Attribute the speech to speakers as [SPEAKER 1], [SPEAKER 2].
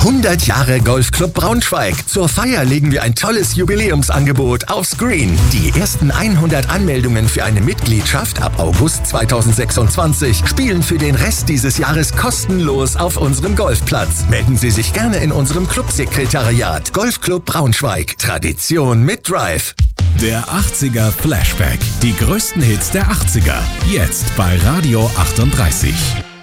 [SPEAKER 1] 100 Jahre Golfclub Braunschweig. Zur Feier legen wir ein tolles Jubiläumsangebot aufs Green. Die ersten 100 Anmeldungen für eine Mitgliedschaft ab August 2026 spielen für den Rest dieses Jahres kostenlos auf unserem Golfplatz. Melden Sie sich gerne in unserem Clubsekretariat. Golfclub Braunschweig. Tradition mit Drive.
[SPEAKER 2] Der 80er Flashback. Die größten Hits der 80er. Jetzt bei Radio 38.